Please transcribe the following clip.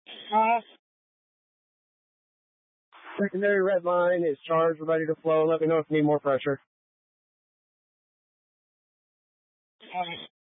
Secondary red line is charged, ready to flow. Let me know if you need more pressure.